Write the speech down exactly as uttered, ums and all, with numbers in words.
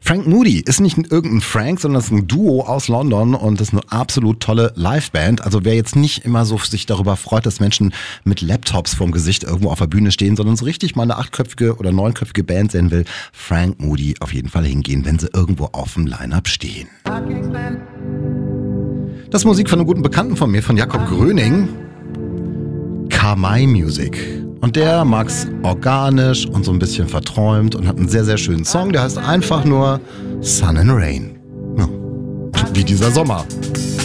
Frank Moody ist nicht irgendein Frank, sondern ist ein Duo aus London und ist eine absolut tolle Liveband. Also wer jetzt nicht immer so sich darüber freut, dass Menschen mit Laptops vorm Gesicht irgendwo auf der Bühne stehen, sondern so richtig mal eine achtköpfige oder neunköpfige Band sehen will, Frank Moody auf jeden Fall hingehen, wenn sie irgendwo auf dem Line-Up stehen. Das ist Musik von einem guten Bekannten von mir, von Jakob Gröning. Kamai Music. Und der mag's organisch und so ein bisschen verträumt und hat einen sehr, sehr schönen Song, der heißt einfach nur Sun and Rain. Ja, wie dieser Sommer.